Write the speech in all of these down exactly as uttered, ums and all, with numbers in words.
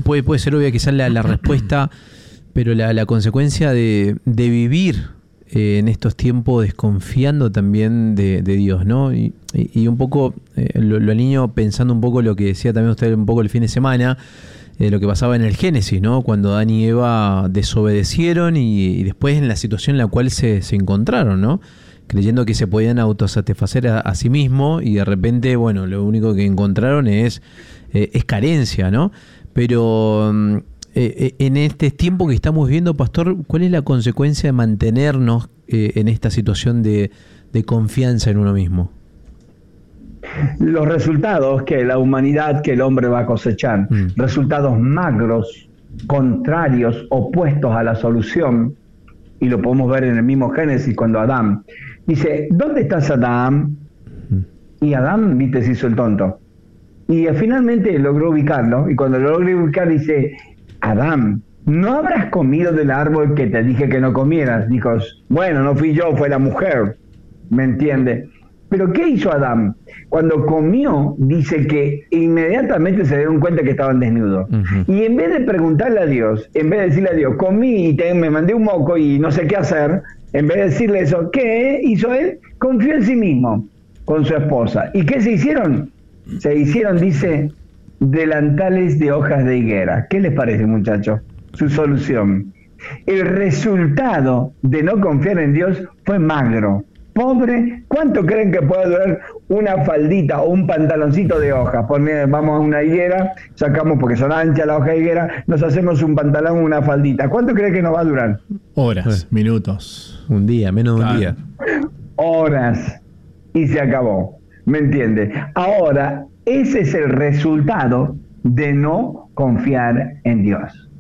puede, puede ser obvia quizás la, la respuesta, pero la, la consecuencia de, de vivir eh, en estos tiempos desconfiando también de, de Dios, ¿no? Y, y, y un poco, eh, lo, lo alineo pensando un poco lo que decía también usted un poco el fin de semana, eh, lo que pasaba en el Génesis, ¿no? Cuando Adán y Eva desobedecieron y, y después en la situación en la cual se, se encontraron, ¿no? Creyendo que se podían autosatisfacer a, a sí mismos y de repente, bueno, lo único que encontraron es, eh, es carencia, ¿no? Pero eh, en este tiempo que estamos viviendo, Pastor, ¿cuál es la consecuencia de mantenernos eh, en esta situación de, de confianza en uno mismo? Los resultados que la humanidad, que el hombre va a cosechar, mm. resultados magros, contrarios, opuestos a la solución, y lo podemos ver en el mismo Génesis cuando Adán dice, ¿dónde estás, Adán? Y Adán, viste, se hizo el tonto. Y finalmente logró ubicarlo, y cuando lo logró ubicar dice, Adán, ¿no habrás comido del árbol que te dije que no comieras? Dijo, bueno, no fui yo, fue la mujer, ¿me entiende? Pero ¿qué hizo Adán? Cuando comió, dice que inmediatamente se dieron cuenta que estaban desnudos. Uh-huh. Y en vez de preguntarle a Dios, en vez de decirle a Dios, comí y te, me mandé un moco y no sé qué hacer, en vez de decirle eso, ¿qué hizo él? Confió en sí mismo con su esposa. ¿Y qué se hicieron? Se hicieron, dice, delantales de hojas de higuera. ¿Qué les parece, muchachos? Su solución. El resultado de no confiar en Dios fue magro. Pobre, ¿cuánto creen que puede durar una faldita o un pantaloncito de hoja? Poner, vamos a una higuera, sacamos, porque son anchas las hojas de higuera, nos hacemos un pantalón o una faldita. ¿Cuánto creen que nos va a durar? Horas, minutos. Un día, menos de un claro. día. Horas. Y se acabó. ¿Me entiende? Ahora, ese es el resultado de no confiar en Dios.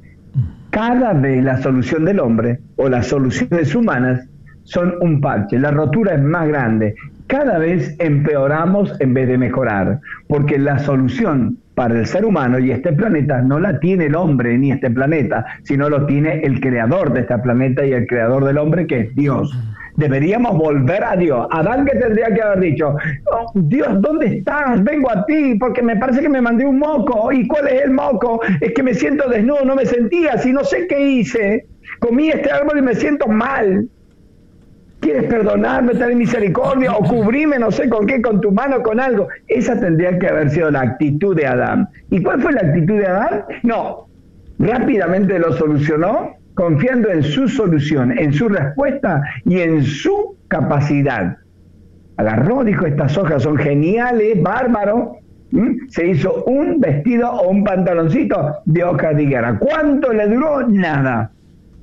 Cada vez la solución del hombre o las soluciones humanas son un parche, la rotura es más grande. Cada vez empeoramos en vez de mejorar, porque la solución para el ser humano y este planeta no la tiene el hombre ni este planeta, sino lo tiene el creador de este planeta y el creador del hombre, que es Dios. Deberíamos volver a Dios. Adán, que tendría que haber dicho, oh, Dios, ¿dónde estás? Vengo a ti porque me parece que me mandé un moco. ¿Y cuál es el moco? Es que me siento desnudo, no me sentía así, no sé qué hice. Comí este árbol y me siento mal. ¿Quieres perdonarme, tener misericordia o cubrirme, no sé con qué, con tu mano, con algo? Esa tendría que haber sido la actitud de Adán. ¿Y cuál fue la actitud de Adán? No, rápidamente lo solucionó confiando en su solución, en su respuesta y en su capacidad. Agarró, dijo, estas hojas son geniales, bárbaro. ¿Mm? Se hizo un vestido o un pantaloncito de hojas de higuera. ¿Cuánto le duró? Nada.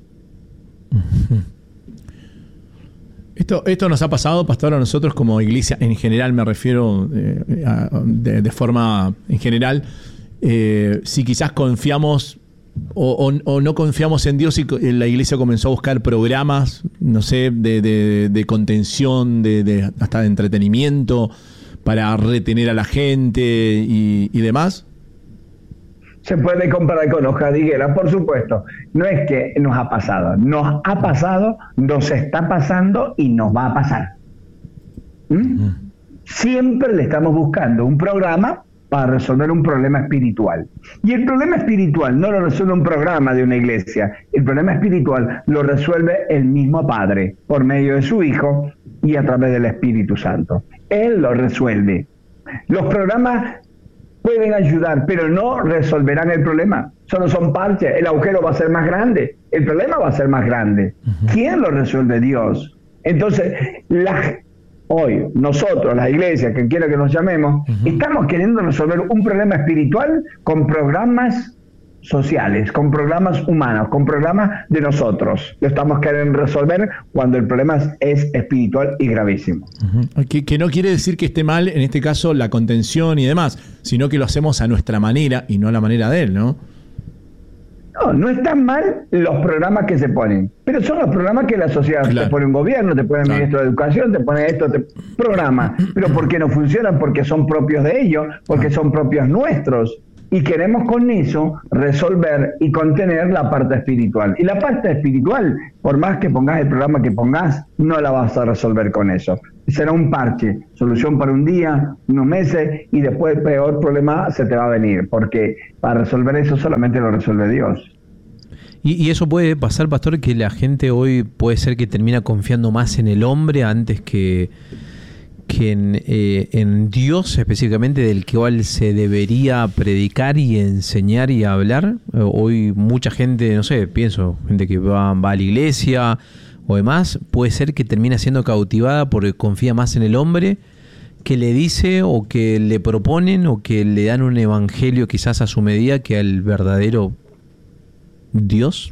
Esto, esto nos ha pasado, pastor, a nosotros como iglesia, en general me refiero eh, a, de, de forma en general, eh, si quizás confiamos o, o, o no confiamos en Dios y la iglesia comenzó a buscar programas, no sé, de, de, de contención, de, de hasta de entretenimiento para retener a la gente y, y demás. Se puede comparar con hoja de higuera, por supuesto. No es que nos ha pasado, nos ha pasado, nos está pasando y nos va a pasar. ¿Mm? Uh-huh. Siempre le estamos buscando un programa para resolver un problema espiritual. Y el problema espiritual no lo resuelve un programa de una iglesia, el problema espiritual lo resuelve el mismo Padre, por medio de su Hijo y a través del Espíritu Santo. Él lo resuelve. Los programas pueden ayudar, pero no resolverán el problema. Solo son parches. El agujero va a ser más grande. El problema va a ser más grande. Uh-huh. ¿Quién lo resuelve? Dios. Entonces, la, hoy, nosotros, las iglesias, que quiera que nos llamemos, uh-huh. estamos queriendo resolver un problema espiritual con programas sociales, con programas humanos, con programas de nosotros. Lo estamos queriendo resolver cuando el problema es espiritual y gravísimo. Uh-huh. Que, que no quiere decir que esté mal, en este caso, la contención y demás, sino que lo hacemos a nuestra manera y no a la manera de él, ¿no? No, no están mal los programas que se ponen, pero son los programas que la sociedad claro. te pone un gobierno, te pone el claro. ministro de Educación, te pone esto, te programa. Pero ¿por qué no funcionan? Porque son propios de ellos, porque son propios nuestros. Y queremos con eso resolver y contener la parte espiritual. Y la parte espiritual, por más que pongas el programa que pongas, no la vas a resolver con eso. Será un parche, solución para un día, unos meses, y después el peor problema se te va a venir, porque para resolver eso solamente lo resuelve Dios. Y, y eso puede pasar, pastor, que la gente hoy puede ser que termina confiando más en el hombre antes que... que en, eh, en Dios específicamente, del cual se debería predicar y enseñar y hablar. Eh, hoy mucha gente, no sé, pienso, gente que va, va a la iglesia o demás, puede ser que termina siendo cautivada porque confía más en el hombre que le dice o que le proponen o que le dan un evangelio quizás a su medida que al verdadero Dios.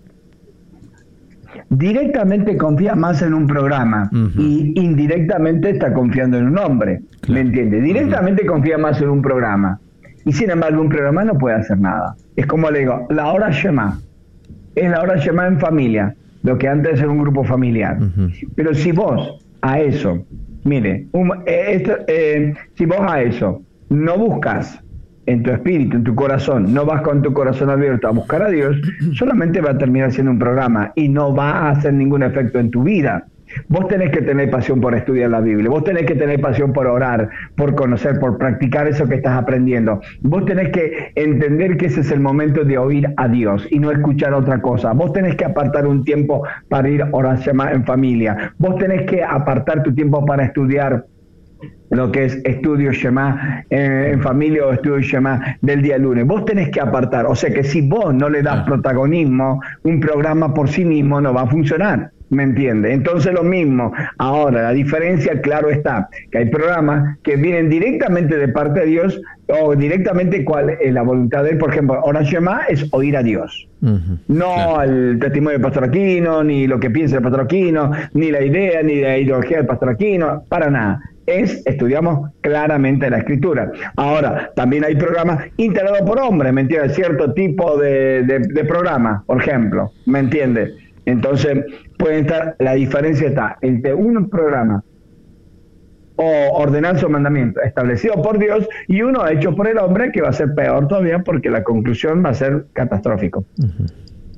Directamente confía más en un programa uh-huh. y indirectamente está confiando en un hombre, claro. ¿Me entiendes? Directamente uh-huh. confía más en un programa y sin embargo un programa no puede hacer nada. Es como le digo, la hora Shema es la hora Shema en familia, lo que antes era un grupo familiar. Uh-huh. Pero si vos a eso, mire, un, eh, esto, eh, si vos a eso no buscas en tu espíritu, en tu corazón, no vas con tu corazón abierto a buscar a Dios, solamente va a terminar siendo un programa y no va a hacer ningún efecto en tu vida. Vos tenés que tener pasión por estudiar la Biblia, vos tenés que tener pasión por orar, por conocer, por practicar eso que estás aprendiendo. Vos tenés que entender que ese es el momento de oír a Dios y no escuchar otra cosa. Vos tenés que apartar un tiempo para ir a orar en familia. Vos tenés que apartar tu tiempo para estudiar lo que es estudio Shema eh, en familia o estudio Shema del día lunes. Vos tenés que apartar, o sea que si vos no le das protagonismo, un programa por sí mismo no va a funcionar, ¿me entiende? Entonces lo mismo, ahora la diferencia, claro está, que hay programas que vienen directamente de parte de Dios o directamente cuál es la voluntad de él. Por ejemplo, orar Shema es oír a Dios, uh-huh, no claro. al testimonio del pastor Aquino, ni lo que piensa el pastor Aquino, ni la idea, ni la ideología del pastor Aquino, para nada. Es, estudiamos claramente la escritura. Ahora, también hay programas integrados por hombres, ¿me entiendes? Cierto tipo de, de, de programa, por ejemplo, ¿me entiendes? Entonces, pueden estar, la diferencia está entre un programa o ordenanza o mandamiento establecido por Dios y uno hecho por el hombre, que va a ser peor todavía porque la conclusión va a ser catastrófico. Uh-huh.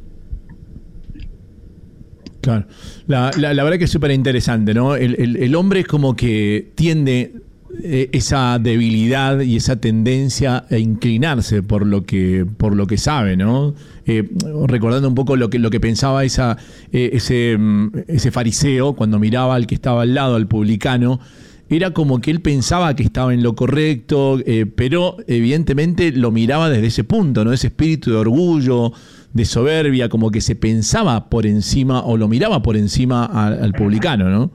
Claro. La, la, la verdad que es súper interesante, ¿no? El, el, el hombre es como que tiende eh, esa debilidad y esa tendencia a inclinarse por lo que, por lo que sabe, ¿no? Eh, recordando un poco lo que, lo que pensaba esa, eh, ese, ese fariseo cuando miraba al que estaba al lado, al publicano, era como que él pensaba que estaba en lo correcto, eh, pero evidentemente lo miraba desde ese punto, ¿no? Ese espíritu de orgullo, de soberbia, como que se pensaba por encima o lo miraba por encima al, al publicano, ¿no?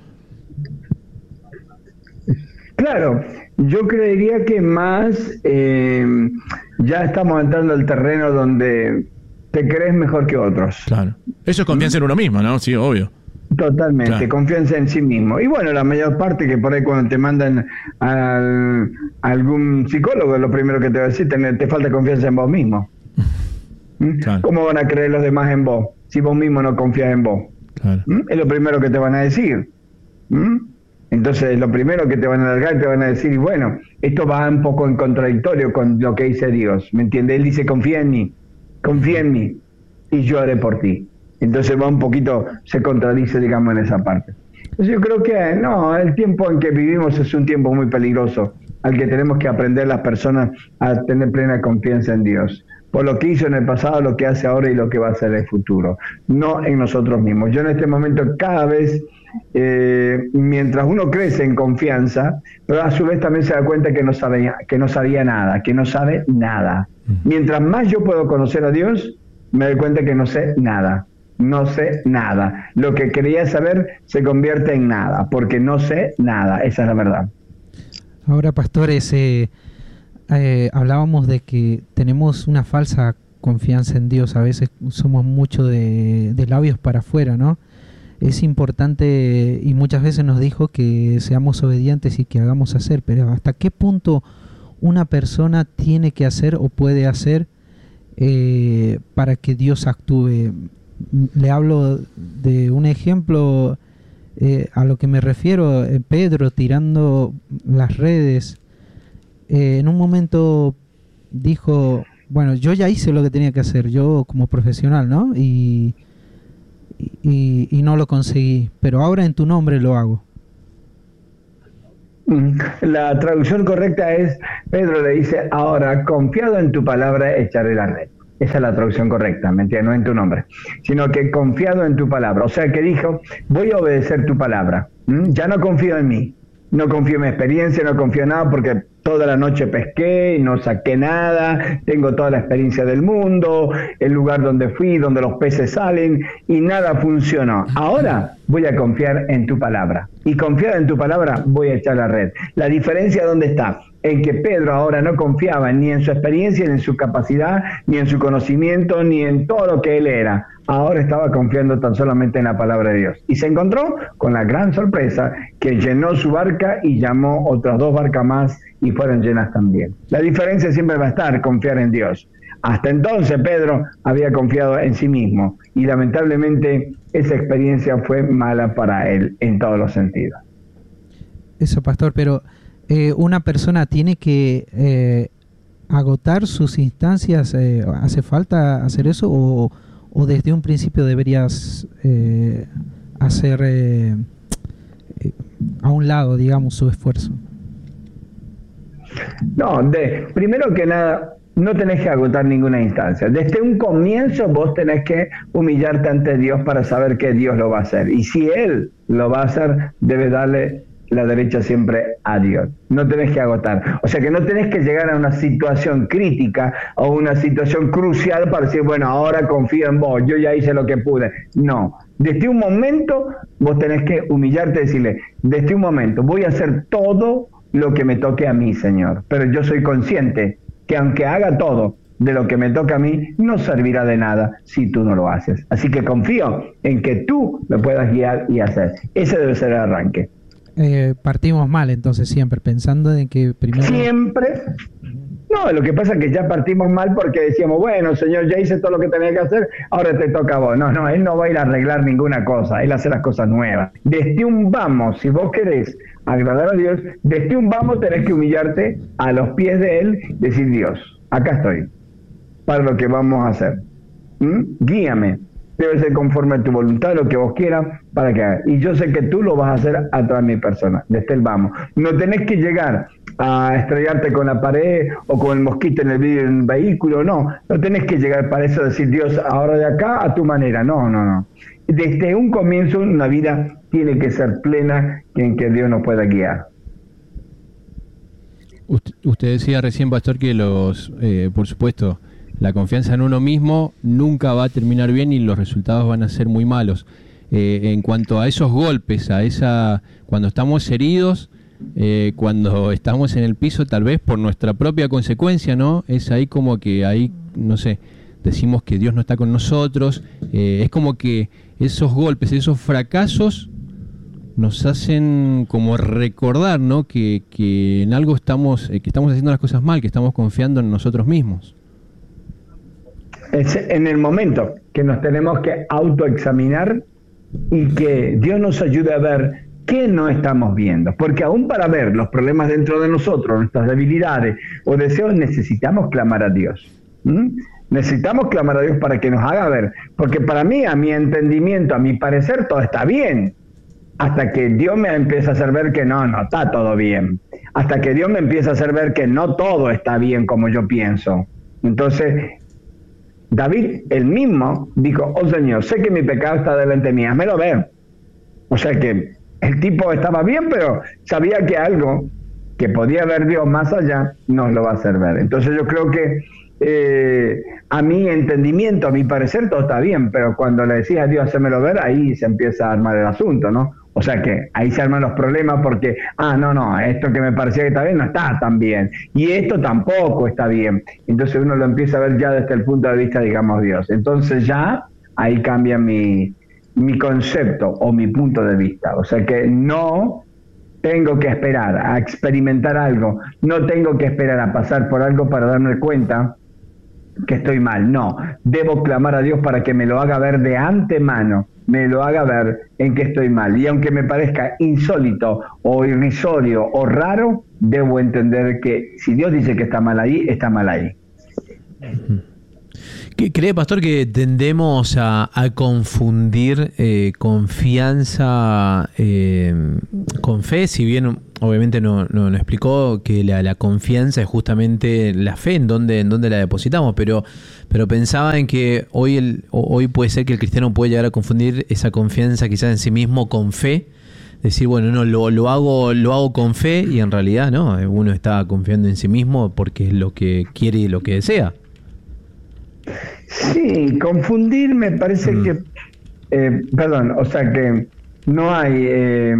Claro, yo creería que más eh, ya estamos entrando al terreno donde te crees mejor que otros. Claro. Eso es confianza ¿Mm? en uno mismo, ¿no? Sí, obvio. Totalmente, claro. Confianza en sí mismo. Y bueno, la mayor parte que por ahí cuando te mandan al, a algún psicólogo, lo primero que te va a decir, te, te falta confianza en vos mismo. Claro. ¿Cómo van a creer los demás en vos si vos mismo no confías en vos? Claro. ¿Mm? Es lo primero que te van a decir. ¿Mm? Entonces lo primero que te van a largar, te van a decir, y bueno, esto va un poco en contradictorio con lo que dice Dios, ¿me entiendes? Él dice, confía en mí, confía en mí y yo haré por ti. Entonces va un poquito, se contradice, digamos, en esa parte. Entonces yo creo que no, el tiempo en que vivimos es un tiempo muy peligroso, al que tenemos que aprender las personas a tener plena confianza en Dios, por lo que hizo en el pasado, lo que hace ahora y lo que va a hacer en el futuro, no en nosotros mismos. Yo en este momento cada vez, eh, mientras uno crece en confianza, pero a su vez también se da cuenta que no sabía, que no sabía nada, que no sabe nada. Mientras más yo puedo conocer a Dios, me doy cuenta que no sé nada. No sé nada. Lo que quería saber se convierte en nada, porque no sé nada. Esa es la verdad. Ahora, pastores, eh, eh, hablábamos de que tenemos una falsa confianza en Dios. A veces somos mucho de, de labios para afuera, ¿no? Es importante, y muchas veces nos dijo que seamos obedientes y que hagamos hacer, pero ¿hasta qué punto una persona tiene que hacer o puede hacer eh, para que Dios actúe? Le hablo de un ejemplo eh, a lo que me refiero, eh, Pedro tirando las redes. Eh, en un momento dijo, bueno, yo ya hice lo que tenía que hacer, yo como profesional, ¿no? Y, y, y no lo conseguí, pero ahora en tu nombre lo hago. La traducción correcta es, Pedro le dice, ahora, confiado en tu palabra, echaré la red. Esa es la traducción correcta, ¿me entiendes? No en tu nombre, sino que confiado en tu palabra. O sea, que dijo, voy a obedecer tu palabra. ¿Mm? Ya no confío en mí, no confío en mi experiencia, no confío en nada, porque toda la noche pesqué y no saqué nada, tengo toda la experiencia del mundo, el lugar donde fui, donde los peces salen, y nada funcionó. Ahora voy a confiar en tu palabra. Y confiado en tu palabra, voy a echar la red. La diferencia, ¿dónde está? En que Pedro ahora no confiaba ni en su experiencia, ni en su capacidad, ni en su conocimiento, ni en todo lo que él era. Ahora estaba confiando tan solamente en la palabra de Dios. Y se encontró con la gran sorpresa que llenó su barca y llamó otras dos barcas más y fueron llenas también. La diferencia siempre va a estar confiar en Dios. Hasta entonces Pedro había confiado en sí mismo y lamentablemente esa experiencia fue mala para él en todos los sentidos. Eso, pastor, pero eh, una persona tiene que eh, agotar sus instancias, eh, ¿hace falta hacer eso o, o desde un principio deberías eh, hacer eh, eh, a un lado, digamos, su esfuerzo? No, de, primero que nada, no tenés que agotar ninguna instancia. Desde un comienzo vos tenés que humillarte ante Dios para saber que Dios lo va a hacer. Y si Él lo va a hacer, debes darle la derecha siempre a Dios. No tenés que agotar. O sea que no tenés que llegar a una situación crítica o una situación crucial para decir, bueno, ahora confío en vos, yo ya hice lo que pude. No. Desde un momento vos tenés que humillarte y decirle, desde un momento voy a hacer todo lo que me toque a mí, Señor. Pero yo soy consciente que aunque haga todo de lo que me toca a mí, no servirá de nada si tú no lo haces. Así que confío en que tú me puedas guiar y hacer. Ese debe ser el arranque. Eh, partimos mal entonces siempre, pensando en que primero... Siempre. No, lo que pasa es que ya partimos mal porque decíamos, bueno, Señor, ya hice todo lo que tenía que hacer, ahora te toca a vos. No, no, Él no va a ir a arreglar ninguna cosa, Él hace las cosas nuevas. Desde un vamos, si vos querés agradar a Dios, desde un vamos tenés que humillarte a los pies de Él, decir, Dios, acá estoy, para lo que vamos a hacer. ¿Mm? Guíame. Debe ser conforme a tu voluntad, lo que vos quieras, para que hagas. Y yo sé que tú lo vas a hacer a través de mi persona. Desde el vamos. No tenés que llegar a estrellarte con la pared o con el mosquito en el vidrio en un vehículo, no. No tenés que llegar para eso decir, Dios, ahora de acá a tu manera. No, no, no. Desde un comienzo, una vida tiene que ser plena en que Dios nos pueda guiar. Usted decía recién, pastor, que los, eh, por supuesto, la confianza en uno mismo nunca va a terminar bien y los resultados van a ser muy malos. Eh, en cuanto a esos golpes, a esa, cuando estamos heridos, eh, cuando estamos en el piso, tal vez por nuestra propia consecuencia, ¿no? Es ahí como que ahí, no sé, decimos que Dios no está con nosotros. Eh, es como que esos golpes, esos fracasos nos hacen como recordar, ¿no? Que, que en algo estamos, eh, que estamos haciendo las cosas mal, que estamos confiando en nosotros mismos. Es en el momento que nos tenemos que autoexaminar y que Dios nos ayude a ver qué no estamos viendo. Porque aún para ver los problemas dentro de nosotros, nuestras debilidades o deseos, necesitamos clamar a Dios. ¿Mm? Necesitamos clamar a Dios para que nos haga ver. Porque para mí, a mi entendimiento, a mi parecer, todo está bien. Hasta que Dios me empieza a hacer ver que no, no está todo bien. Hasta que Dios me empieza a hacer ver que no todo está bien como yo pienso. Entonces, David, él mismo, dijo, oh Señor, sé que mi pecado está delante mía, házmelo ver. O sea que el tipo estaba bien, pero sabía que algo que podía ver Dios más allá, nos lo va a hacer ver. Entonces yo creo que eh, a mi entendimiento, a mi parecer, todo está bien, pero cuando le decís a Dios, hacémelo ver, ahí se empieza a armar el asunto, ¿no? O sea que ahí se arman los problemas porque, ah, no, no, esto que me parecía que está bien no está tan bien. Y esto tampoco está bien. Entonces uno lo empieza a ver ya desde el punto de vista, digamos, Dios. Entonces ya ahí cambia mi, mi concepto o mi punto de vista. O sea que no tengo que esperar a experimentar algo. No tengo que esperar a pasar por algo para darme cuenta que estoy mal. No, debo clamar a Dios para que me lo haga ver de antemano, me lo haga ver en que estoy mal. Y aunque me parezca insólito o irrisorio o raro, debo entender que si Dios dice que está mal ahí, está mal ahí. ¿Cree, pastor, que tendemos a, a confundir eh, confianza eh, con fe? Si bien obviamente no, no, no explicó que la, la confianza es justamente la fe, en donde, en donde la depositamos, pero, pero pensaba en que hoy, el, hoy puede ser que el cristiano puede llegar a confundir esa confianza quizás en sí mismo con fe. Decir, bueno, no, lo, lo, hago, lo hago con fe, y en realidad no, uno está confiando en sí mismo porque es lo que quiere y lo que desea. Sí, confundir me parece mm. que, eh, perdón, o sea que no hay, eh,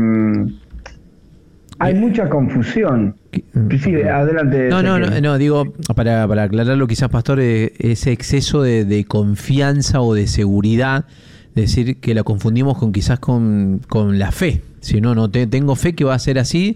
hay mucha confusión. Sí, adelante. No, no, no, no, digo, para, para aclararlo quizás, pastor, eh, ese exceso de, de confianza o de seguridad, decir que la confundimos con quizás con, con la fe. Si no, no te, tengo fe que va a ser así.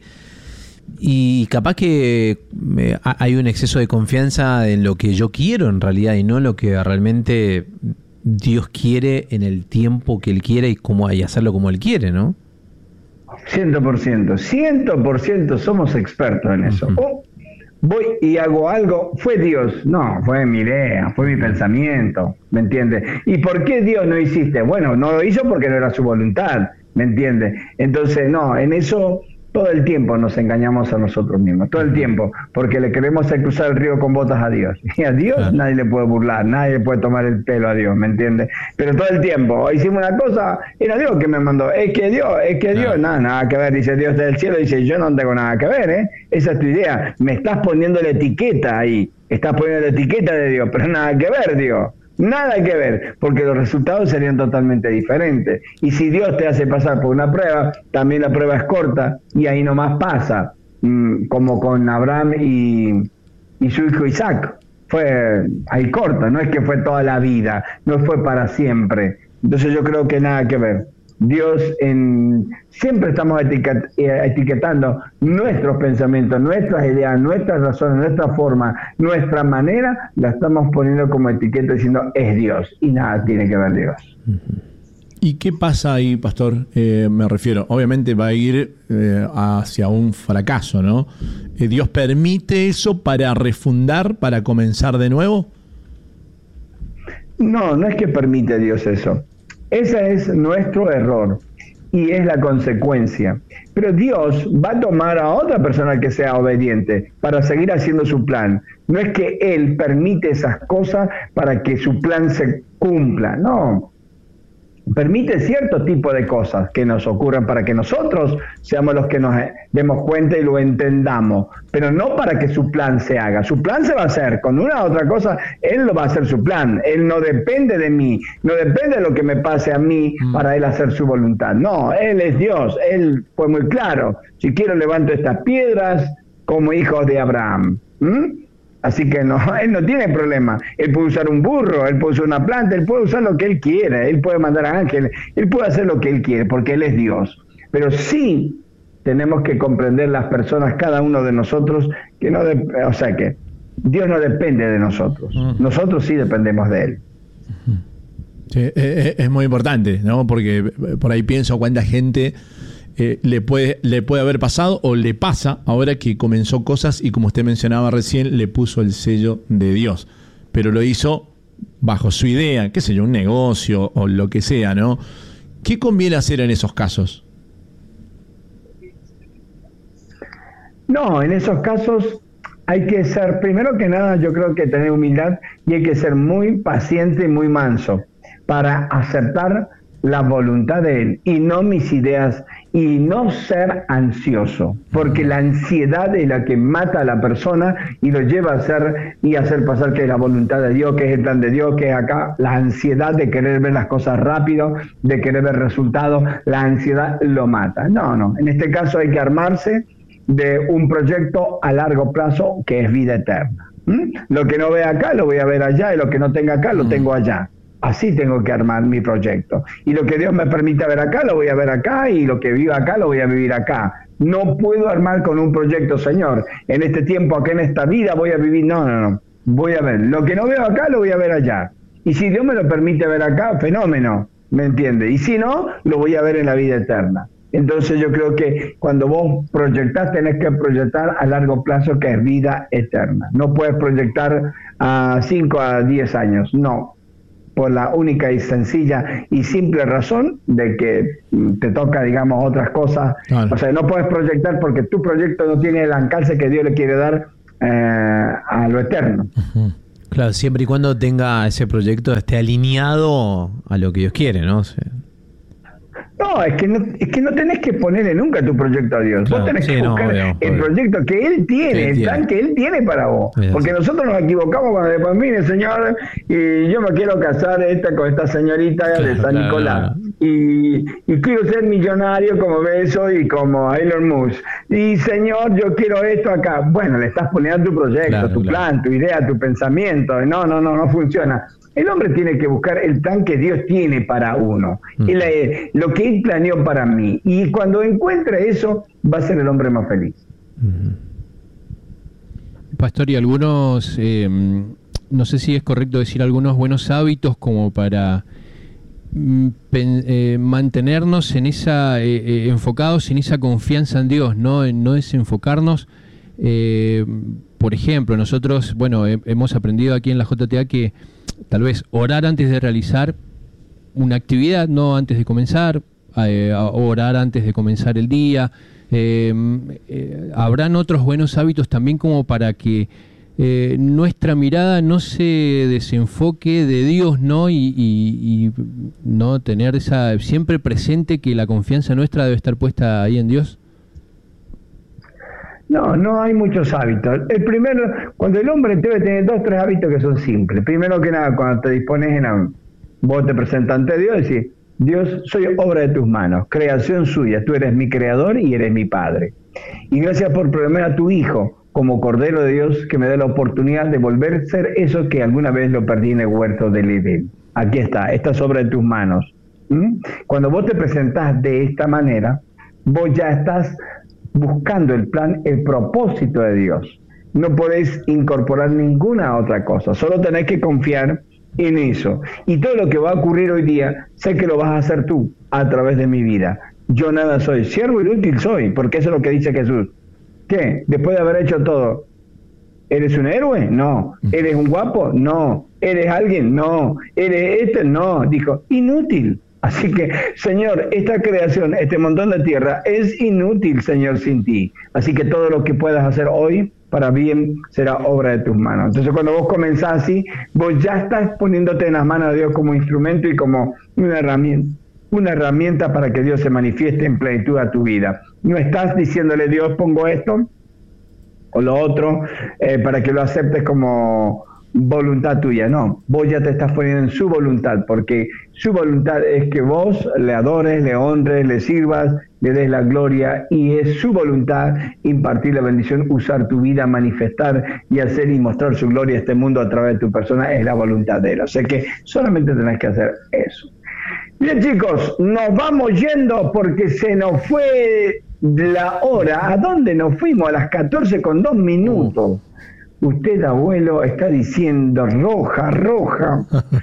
Y capaz que eh, hay un exceso de confianza en lo que yo quiero en realidad, y no en lo que realmente Dios quiere en el tiempo que Él quiere y cómo y hacerlo como Él quiere, ¿no? Ciento por ciento, ciento por ciento somos expertos en eso. Uh-huh. Oh, voy y hago algo, fue Dios, no, fue mi idea, fue mi pensamiento, ¿me entiendes? ¿Y por qué Dios no hiciste? Bueno, no lo hizo porque no era su voluntad, ¿me entiendes? Entonces, no, en eso todo el tiempo nos engañamos a nosotros mismos, todo el tiempo, porque le queremos hacer cruzar el río con botas a Dios. Y a Dios claro. Nadie le puede burlar, nadie le puede tomar el pelo a Dios, ¿me entiendes? Pero todo el tiempo, hicimos una cosa, era Dios que me mandó, es que Dios, es que Dios, claro. nada, nada que ver, dice Dios del cielo, dice yo no tengo nada que ver, ¿eh? Esa es tu idea, me estás poniendo la etiqueta ahí, estás poniendo la etiqueta de Dios, pero nada que ver, Dios. Nada que ver, porque los resultados serían totalmente diferentes. Y si Dios te hace pasar por una prueba, también la prueba es corta y ahí nomás pasa, mm, como con Abraham y, y su hijo Isaac. Fue ahí corta, no es que fue toda la vida, no fue para siempre. Entonces yo creo que nada que ver. Dios en, siempre estamos etiquet, etiquetando nuestros pensamientos, nuestras ideas, nuestras razones, nuestra forma, nuestra manera, la estamos poniendo como etiqueta diciendo es Dios y nada tiene que ver Dios. ¿Y qué pasa ahí, pastor? Eh, me refiero, obviamente va a ir eh, hacia un fracaso, ¿no? Eh, ¿Dios permite eso para refundar, para comenzar de nuevo? No, no es que permite Dios eso. Ese es nuestro error y es la consecuencia. Pero Dios va a tomar a otra persona que sea obediente para seguir haciendo su plan. No es que Él permite esas cosas para que su plan se cumpla, no. Permite cierto tipo de cosas que nos ocurran para que nosotros seamos los que nos demos cuenta y lo entendamos, pero no para que su plan se haga. Su plan se va a hacer con una u otra cosa, Él lo va a hacer su plan. Él no depende de mí, no depende de lo que me pase a mí para Él hacer su voluntad. No, Él es Dios, Él fue muy claro. Si quiero levanto estas piedras como hijos de Abraham. ¿Mm? Así que no, Él no tiene problema. Él puede usar un burro, Él puede usar una planta, Él puede usar lo que Él quiere, Él puede mandar a ángeles, Él puede hacer lo que Él quiere, porque Él es Dios. Pero sí tenemos que comprender las personas, cada uno de nosotros, que no, de, o sea que Dios no depende de nosotros, nosotros sí dependemos de Él. Sí, es muy importante, ¿no? Porque por ahí pienso cuánta gente Eh, le puede le puede haber pasado o le pasa ahora que comenzó cosas y, como usted mencionaba recién, le puso el sello de Dios, pero lo hizo bajo su idea, qué sé yo, un negocio o lo que sea, ¿no? ¿Qué conviene hacer en esos casos? No, en esos casos hay que ser, primero que nada, yo creo que tener humildad y hay que ser muy paciente y muy manso para aceptar la voluntad de Él y no mis ideas, y no ser ansioso, porque la ansiedad es la que mata a la persona y lo lleva a hacer y a hacer pasar que es la voluntad de Dios, que es el plan de Dios, que es acá. La ansiedad de querer ver las cosas rápido, de querer ver resultados, la ansiedad lo mata. No, no, en este caso hay que armarse de un proyecto a largo plazo que es vida eterna. ¿Mm? Lo que no vea acá lo voy a ver allá, y lo que no tenga acá lo tengo allá. Así tengo que armar mi proyecto. Y lo que Dios me permita ver acá, lo voy a ver acá, y lo que viva acá, lo voy a vivir acá. No puedo armar con un proyecto, Señor, en este tiempo, acá en esta vida voy a vivir. No, no, no. Voy a ver. Lo que no veo acá, lo voy a ver allá. Y si Dios me lo permite ver acá, fenómeno, ¿me entiende? Y si no, lo voy a ver en la vida eterna. Entonces yo creo que cuando vos proyectás, tenés que proyectar a largo plazo, que es vida eterna. No puedes proyectar a cinco a diez años, no. Por la única y sencilla y simple razón de que te toca, digamos, otras cosas. Claro. O sea, no puedes proyectar porque tu proyecto no tiene el alcance que Dios le quiere dar eh, a lo eterno. Uh-huh. Claro, siempre y cuando tenga ese proyecto, esté alineado a lo que Dios quiere, ¿no? O sea, No, es que no, es que no tenés que ponerle nunca tu proyecto a Dios. Claro, vos tenés sí, que no, buscar obvio, el obvio. proyecto que Él tiene, Que él el tiene. plan que Él tiene para vos. Es Porque así. nosotros nos equivocamos cuando después, mire, Señor, y yo me quiero casar esta con esta señorita Claro, de San claro, Nicolás. claro. Y, y quiero ser millonario como Beso y como Elon Musk. Y Señor, yo quiero esto acá. Bueno, le estás poniendo tu proyecto, Claro, tu claro. plan, tu idea, tu pensamiento. No, no, no, no funciona. El hombre tiene que buscar el plan que Dios tiene para uno, Mm. el, eh, lo que Él planeó para mí. Y cuando encuentre eso, va a ser el hombre más feliz. Uh-huh. Pastor, y algunos, eh, no sé si es correcto decir algunos buenos hábitos como para mm, pen- eh, mantenernos en esa, eh, eh, enfocados en esa confianza en Dios, no, En no desenfocarnos. Eh, por ejemplo, nosotros, bueno, he- hemos aprendido aquí en la J T A que tal vez orar antes de realizar una actividad, no antes de comenzar, eh, a- orar antes de comenzar el día. Eh, eh, habrán otros buenos hábitos también como para que eh, nuestra mirada no se desenfoque de Dios, ¿no? Y, y- y no tener esa siempre presente que la confianza nuestra debe estar puesta ahí en Dios. No, no hay muchos hábitos. El primero, cuando el hombre debe tener dos, tres hábitos que son simples. Primero que nada, cuando te dispones en la, vos te presentas ante Dios y decís, Dios, soy obra de tus manos, creación suya, tú eres mi creador y eres mi padre. Y gracias por ponerme a tu hijo como Cordero de Dios, que me dé la oportunidad de volver a ser eso que alguna vez lo perdí en el huerto del Edén. Aquí está, esta es obra de tus manos. ¿Mm? Cuando vos te presentás de esta manera, vos ya estás buscando el plan, el propósito de Dios. No podés incorporar ninguna otra cosa, solo tenés que confiar en eso. Y todo lo que va a ocurrir hoy día, sé que lo vas a hacer tú a través de mi vida. Yo nada soy, siervo inútil soy, porque eso es lo que dice Jesús. ¿Qué? Después de haber hecho todo, ¿eres un héroe? No. ¿Eres un guapo? No. ¿Eres alguien? No. ¿Eres este? No. Dijo, inútil. Así que, Señor, esta creación, este montón de tierra, es inútil, Señor, sin ti. Así que todo lo que puedas hacer hoy, para bien, será obra de tus manos. Entonces, cuando vos comenzás así, vos ya estás poniéndote en las manos de Dios como instrumento y como una herramienta, una herramienta para que Dios se manifieste en plenitud a tu vida. No estás diciéndole, Dios, pongo esto o lo otro, eh, para que lo aceptes como voluntad tuya. No, vos ya te estás poniendo en su voluntad, porque su voluntad es que vos le adores, le honres, le sirvas, le des la gloria, y es su voluntad impartir la bendición, usar tu vida, manifestar y hacer y mostrar su gloria a este mundo a través de tu persona, es la voluntad de Él. O sea que solamente tenés que hacer eso. Bien, chicos, nos vamos yendo porque se nos fue la hora. ¿A dónde nos fuimos? A las catorce con dos minutos. Usted, abuelo, está diciendo roja, roja.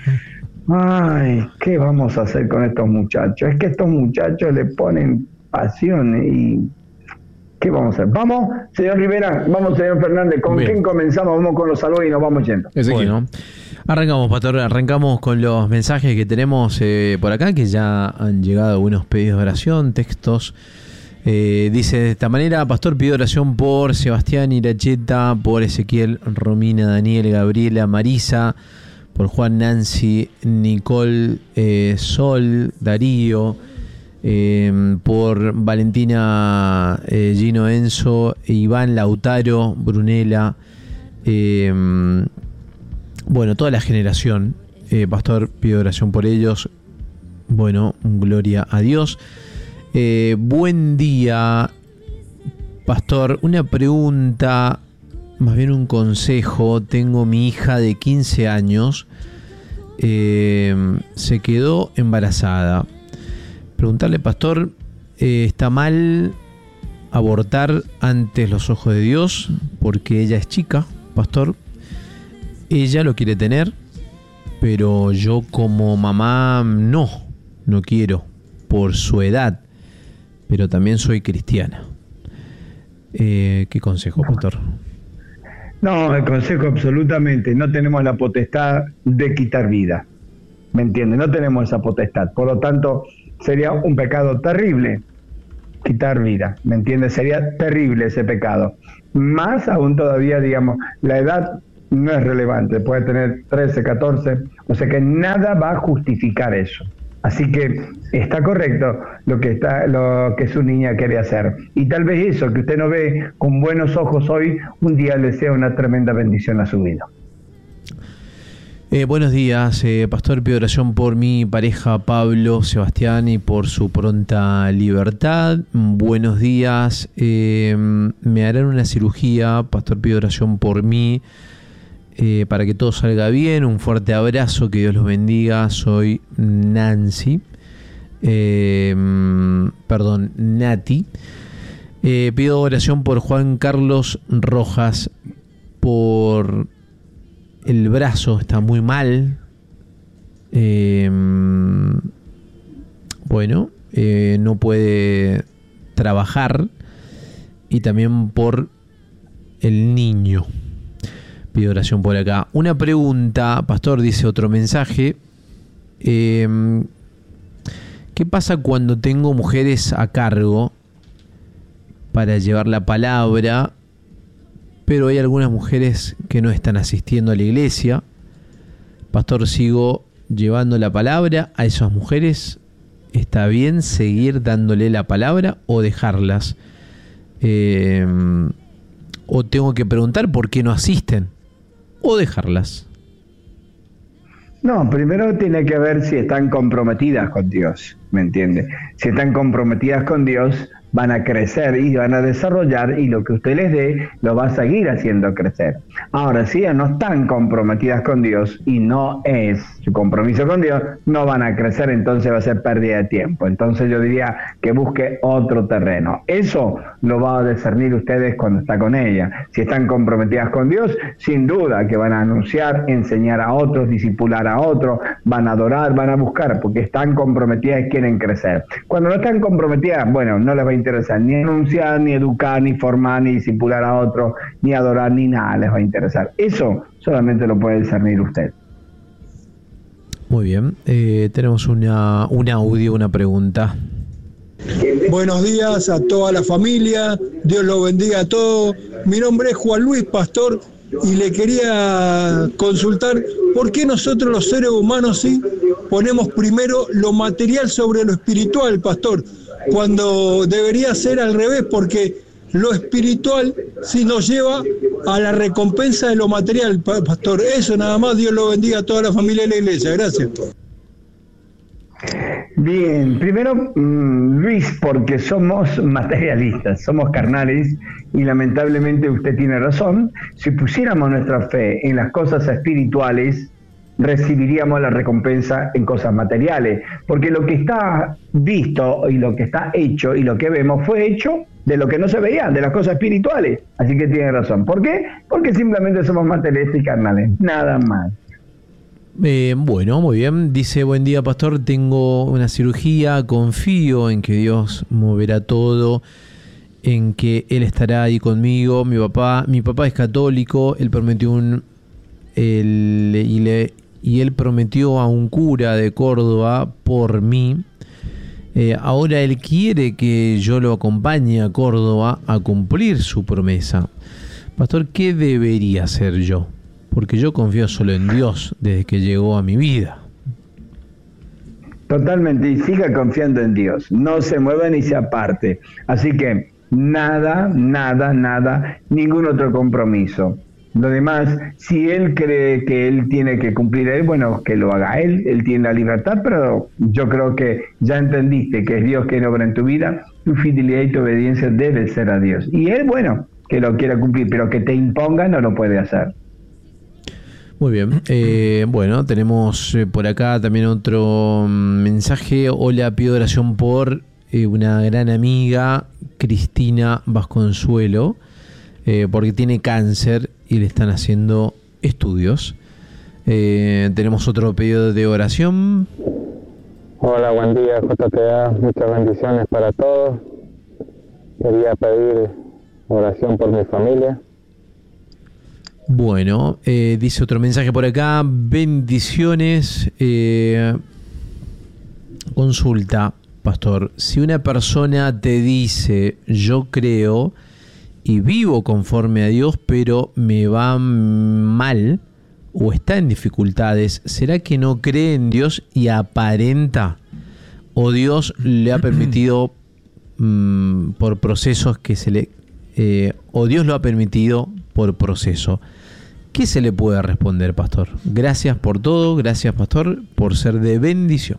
Ay, ¿qué vamos a hacer con estos muchachos? Es que estos muchachos le ponen pasión y... ¿qué vamos a hacer? Vamos, señor Rivera, vamos, señor Fernández. ¿Con Bien. quién comenzamos? Vamos con los saludos y nos vamos yendo. Ezequiel. Bueno, arrancamos, Pastor, arrancamos con los mensajes que tenemos eh, por acá, que ya han llegado algunos pedidos de oración, textos. Eh, dice de esta manera: Pastor, pido oración por Sebastián Iracheta, por Ezequiel, Romina, Daniel, Gabriela, Marisa, por Juan, Nancy, Nicole, eh, Sol, Darío, eh, por Valentina, eh, Gino, Enzo, Iván, Lautaro, Brunela, eh, bueno, toda la generación. eh, Pastor, pido oración por ellos. Bueno, gloria a Dios. Eh, buen día, Pastor. Una pregunta, más bien un consejo. Tengo mi hija de quince años, eh, se quedó embarazada. Preguntarle, Pastor, eh, ¿está mal abortar ante los ojos de Dios? Porque ella es chica, Pastor. Ella lo quiere tener, pero yo como mamá no, no quiero, por su edad. pero también soy cristiana. Eh, ¿Qué consejo, pastor? No, el consejo absolutamente, no tenemos la potestad de quitar vida, ¿me entiende? No tenemos esa potestad, por lo tanto sería un pecado terrible quitar vida, ¿me entiende? Sería terrible ese pecado. Más aún todavía, digamos, la edad no es relevante, puede tener trece, catorce, o sea que nada va a justificar eso. Así que está correcto lo que está, lo que su niña quiere hacer. Y tal vez eso que usted no ve con buenos ojos hoy, un día le sea una tremenda bendición a su vida. Eh, buenos días, eh, pastor, pido oración por mi pareja Pablo Sebastián y por su pronta libertad. Buenos días, eh, me harán una cirugía, pastor, pido oración por mí. Eh, para que todo salga bien, un fuerte abrazo, que Dios los bendiga. Soy Nancy, eh, perdón, Nati. Eh, pido oración por Juan Carlos Rojas, por el brazo, está muy mal. Eh, bueno, eh, no puede trabajar. Y también por el niño. Pido oración por acá. Una pregunta, pastor, dice otro mensaje. Eh, ¿Qué pasa cuando tengo mujeres a cargo para llevar la palabra, pero hay algunas mujeres que no están asistiendo a la iglesia? Pastor, ¿sigo llevando la palabra a esas mujeres? ¿Está bien seguir dándole la palabra o dejarlas? Eh, ¿O tengo que preguntar por qué no asisten? ¿O dejarlas? No, primero tiene que ver si están comprometidas con Dios, ¿me entiende? Si están comprometidas con Dios, van a crecer y van a desarrollar, y lo que usted les dé lo va a seguir haciendo crecer. Ahora, si ellas no están comprometidas con Dios y no es su compromiso con Dios, no van a crecer, entonces va a ser pérdida de tiempo. Entonces yo diría que busque otro terreno. Eso lo va a discernir ustedes cuando está con ella. Si están comprometidas con Dios, sin duda que van a anunciar, enseñar a otros, discipular a otros, van a adorar, van a buscar, porque están comprometidas y quieren crecer. Cuando no están comprometidas, bueno, no les va a interesar ni anunciar, ni educar, ni formar, ni discipular a otros, ni adorar, ni nada les va a interesar. Eso solamente lo puede discernir usted. Muy bien, eh, tenemos una, un audio, una pregunta. Buenos días a toda la familia, Dios los bendiga a todos. Mi nombre es Juan Luis, pastor, y le quería consultar por qué nosotros los seres humanos sí ponemos primero lo material sobre lo espiritual, pastor, cuando debería ser al revés, porque lo espiritual sí nos lleva a la recompensa de lo material, pastor. Eso nada más, Dios lo bendiga a toda la familia de la iglesia. Gracias. Bien, primero, Luis, porque somos materialistas, somos carnales, y lamentablemente usted tiene razón. Si pusiéramos nuestra fe en las cosas espirituales, recibiríamos la recompensa en cosas materiales, porque lo que está visto y lo que está hecho y lo que vemos fue hecho de lo que no se veía, de las cosas espirituales. Así que tiene razón. ¿Por qué? Porque simplemente somos materialistas y carnales, nada más. Eh, bueno, muy bien. Dice, buen día, pastor, tengo una cirugía, confío en que Dios moverá todo, en que Él estará ahí conmigo. Mi papá, mi papá es católico, él prometió un el, y, le, y él prometió a un cura de Córdoba por mí. Eh, ahora él quiere que yo lo acompañe a Córdoba a cumplir su promesa. Pastor, ¿qué debería hacer yo? Porque yo confío solo en Dios desde que llegó a mi vida. Totalmente, y siga confiando en Dios. No se mueva ni se aparte. Así que nada, nada, nada, ningún otro compromiso. Lo demás, si él cree que él tiene que cumplir él, bueno, que lo haga él, él tiene la libertad, pero yo creo que ya entendiste que es Dios quien obra en tu vida, tu fidelidad y tu obediencia debe ser a Dios. Y él, bueno, que lo quiera cumplir, pero que te imponga no lo puede hacer. Muy bien, eh, bueno, tenemos eh, por acá también otro mensaje. Hola, pido oración por eh, una gran amiga, Cristina Vasconsuelo, eh, porque tiene cáncer y le están haciendo estudios. Eh, tenemos otro pedido de oración. Hola, buen día, J T A, muchas bendiciones para todos. Quería pedir oración por mi familia. Bueno, eh, dice otro mensaje por acá. Bendiciones. Eh, consulta, pastor. Si una persona te dice, yo creo y vivo conforme a Dios, pero me va mal o está en dificultades, ¿será que no cree en Dios y aparenta? ¿O Dios le ha permitido mmm, por procesos que se le... Eh, o Dios lo ha permitido por proceso? ¿Qué se le puede responder, pastor? Gracias por todo, gracias, pastor, por ser de bendición.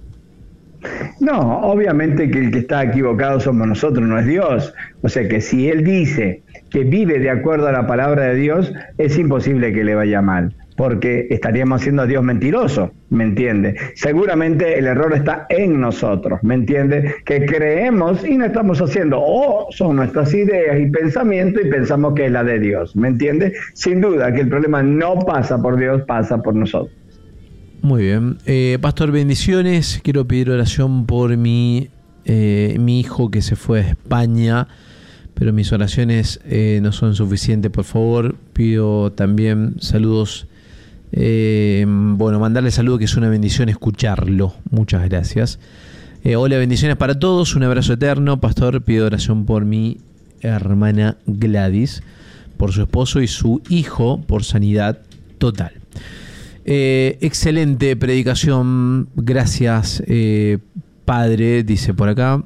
No, obviamente que el que está equivocado somos nosotros, no es Dios. O sea que si Él dice que vive de acuerdo a la palabra de Dios, es imposible que le vaya mal, porque estaríamos haciendo a Dios mentiroso, ¿me entiende? Seguramente el error está en nosotros, ¿me entiende? Que creemos y no estamos haciendo, o son nuestras ideas y pensamientos y pensamos que es la de Dios, ¿me entiende? Sin duda que el problema no pasa por Dios, pasa por nosotros. Muy bien. Eh, pastor, bendiciones. Quiero pedir oración por mi, eh, mi hijo que se fue a España, pero mis oraciones eh, no son suficientes. Por favor, pido también saludos. Eh, bueno, mandarle saludos, que es una bendición escucharlo. Muchas gracias. Eh, hola, bendiciones para todos. Un abrazo eterno. Pastor, pido oración por mi hermana Gladys, por su esposo y su hijo, por sanidad total. Eh, excelente predicación, gracias eh, padre, dice por acá.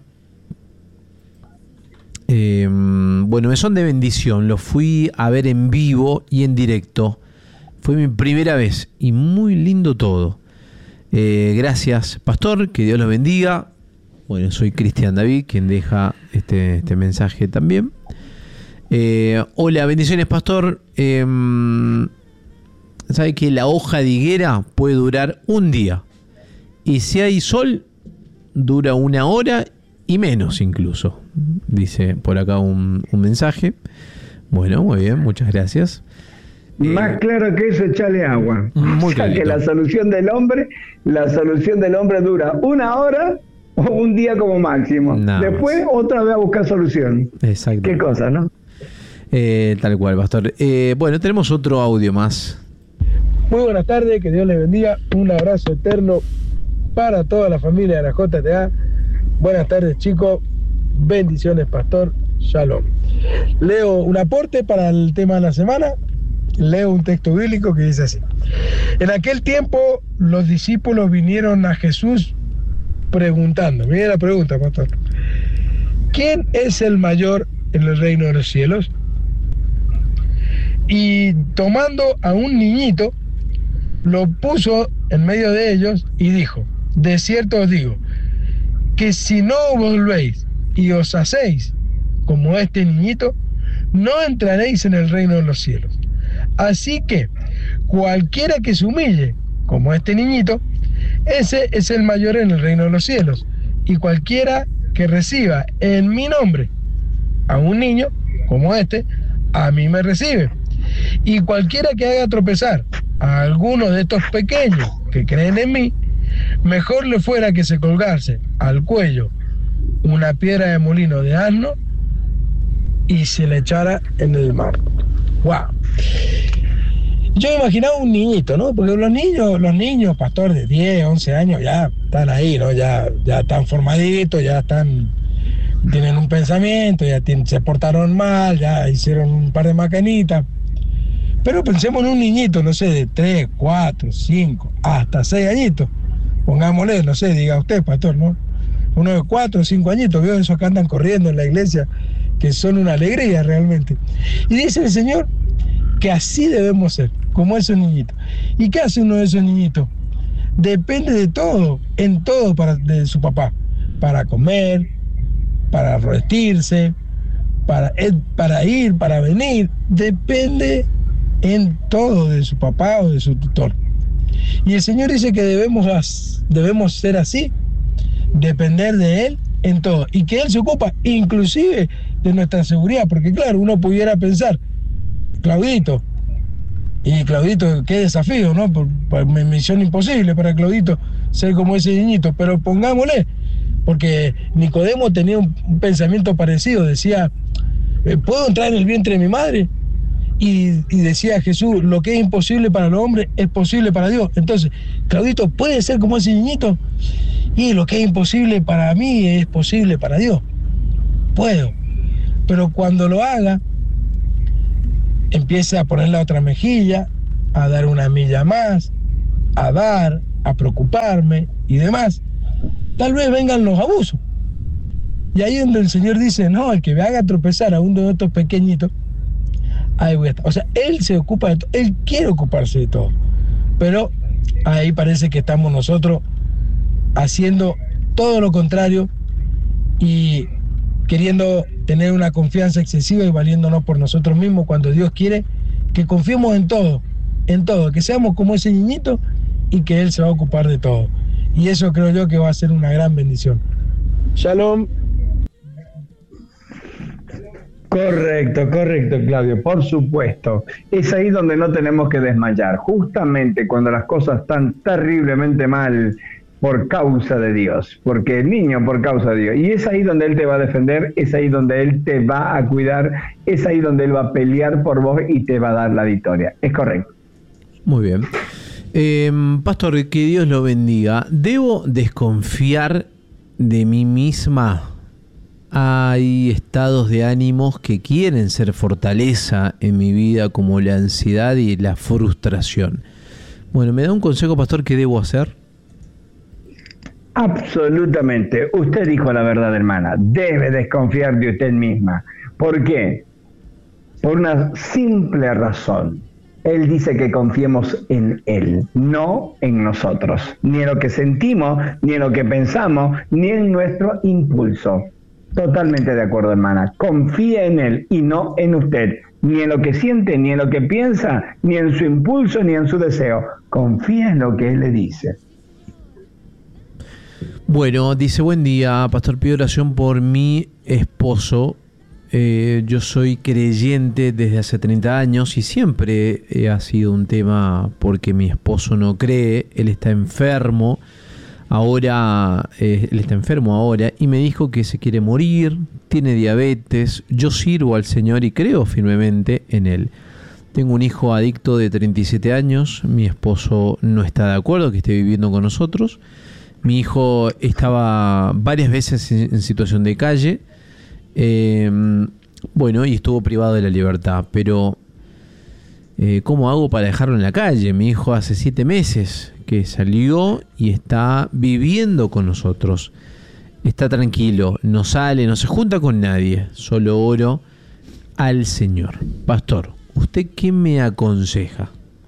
Eh, bueno, me son de bendición, lo fui a ver en vivo y en directo, fue mi primera vez y muy lindo todo. Eh, gracias, pastor, que Dios los bendiga. Bueno, soy Cristian David, quien deja este, este mensaje también. Eh, hola, bendiciones, pastor. Eh, sabe que la hoja de higuera puede durar un día, y si hay sol dura una hora y menos incluso, dice por acá un, un mensaje. Bueno, muy bien, muchas gracias. Más eh, claro que eso, echarle agua. Muy o sea, clarito. que la solución del hombre, la solución del hombre dura una hora o un día como máximo. Nada Después más. otra vez a buscar solución. Exacto. Qué cosa, ¿no? Eh, tal cual, pastor. Eh, bueno, tenemos otro audio más. Muy buenas tardes, que Dios les bendiga. Un abrazo eterno para toda la familia de la J T A. Buenas tardes, chicos. Bendiciones, pastor. Shalom. Leo un aporte para el tema de la semana. Leo un texto bíblico que dice así: en aquel tiempo los discípulos vinieron a Jesús preguntando, miren la pregunta, pastor, ¿quién es el mayor en el reino de los cielos? Y tomando a un niñito, lo puso en medio de ellos y dijo: de cierto os digo, que si no volvéis y os hacéis como este niñito, no entraréis en el reino de los cielos. Así que cualquiera que se humille como este niñito, ese es el mayor en el reino de los cielos. Y cualquiera que reciba en mi nombre a un niño como este, a mí me recibe. Y cualquiera que haga tropezar a alguno de estos pequeños que creen en mí, mejor le fuera que se colgase al cuello una piedra de molino de asno y se le echara en el mar. ¡Wow! Yo me imaginaba un niñito, ¿no? Porque los niños, los niños, pastor, de diez, once años, ya están ahí, ¿no? Ya, ya están formaditos, ya están, tienen un pensamiento, ya tienen, se portaron mal, ya hicieron un par de macanitas. Pero pensemos en un niñito, no sé, de tres, cuatro, cinco, hasta seis añitos. Pongámosle, no sé, diga usted, pastor, ¿no? Uno de cuatro o cinco añitos, veo esos que andan corriendo en la iglesia, que son una alegría realmente. Y dice el Señor que así debemos ser, como esos niñitos. ¿Y qué hace uno de esos niñitos? Depende de todo, en todo para, de su papá. Para comer, para vestirse, para, para ir, para venir. Depende en todo de su papá o de su tutor. Y el Señor dice que debemos, debemos ser así, depender de Él en todo, y que Él se ocupa inclusive de nuestra seguridad, porque claro, uno pudiera pensar, Claudito, y Claudito, qué desafío, ¿no? Por, por misión imposible para Claudito ser como ese niñito, pero pongámosle, porque Nicodemo tenía un, un pensamiento parecido, decía, ¿puedo entrar en el vientre de mi madre? Y, y decía Jesús, lo que es imposible para los hombres es posible para Dios. Entonces, Claudito, ¿puede ser como ese niñito? Y lo que es imposible para mí es posible para Dios. Puedo. Pero cuando lo haga, empiece a poner la otra mejilla, a dar una milla más, a dar, a preocuparme y demás. Tal vez vengan los abusos. Y ahí es donde el Señor dice, no, el que me haga tropezar a uno de estos pequeñitos, ahí voy a estar. O sea, Él se ocupa de todo, Él quiere ocuparse de todo. Pero ahí parece que estamos nosotros haciendo todo lo contrario y queriendo tener una confianza excesiva y valiéndonos por nosotros mismos, cuando Dios quiere que confiemos en todo, en todo, que seamos como ese niñito y que Él se va a ocupar de todo. Y eso creo yo que va a ser una gran bendición. Shalom. Correcto, correcto, Claudio, por supuesto. Es ahí donde no tenemos que desmayar, justamente cuando las cosas están terriblemente mal por causa de Dios, porque el niño por causa de Dios. Y es ahí donde Él te va a defender, es ahí donde Él te va a cuidar, es ahí donde Él va a pelear por vos y te va a dar la victoria. Es correcto. Muy bien. Eh, Pastor, que Dios lo bendiga. ¿Debo desconfiar de mí misma? Hay estados de ánimos que quieren ser fortaleza en mi vida, como la ansiedad y la frustración. Bueno, ¿me da un consejo, pastor, qué debo hacer? Absolutamente. Usted dijo la verdad, hermana. Debe desconfiar de usted misma. ¿Por qué? Por una simple razón. Él dice que confiemos en Él, no en nosotros. Ni en lo que sentimos, ni en lo que pensamos, ni en nuestro impulso. Totalmente de acuerdo, hermana. Confíe en Él y no en usted. Ni en lo que siente, ni en lo que piensa, ni en su impulso, ni en su deseo. Confíe en lo que Él le dice. Bueno, dice, buen día, pastor, pido oración por mi esposo. Eh, yo soy creyente desde hace treinta años y siempre eh, ha sido un tema porque mi esposo no cree. Él está enfermo. Ahora, eh, él está enfermo ahora y me dijo que se quiere morir, tiene diabetes, yo sirvo al Señor y creo firmemente en Él. Tengo un hijo adicto de treinta y siete años, mi esposo no está de acuerdo que esté viviendo con nosotros. Mi hijo estaba varias veces en, en situación de calle, eh, bueno, y estuvo privado de la libertad, pero eh, ¿cómo hago para dejarlo en la calle? Mi hijo hace siete meses que salió y está viviendo con nosotros. Está tranquilo, no sale, no se junta con nadie. Solo oro al Señor. Pastor, ¿usted qué me aconseja?